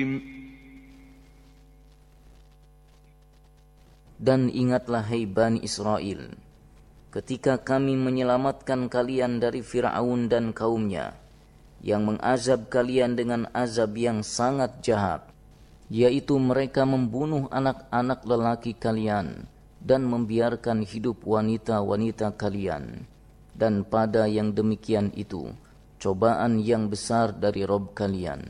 Dan ingatlah hai Bani Israel, ketika kami menyelamatkan kalian dari Fir'aun dan kaumnya, yang mengazab kalian dengan azab yang sangat jahat, yaitu mereka membunuh anak-anak lelaki kalian dan membiarkan hidup wanita-wanita kalian. Dan pada yang demikian itu, cobaan yang besar dari Rabb kalian.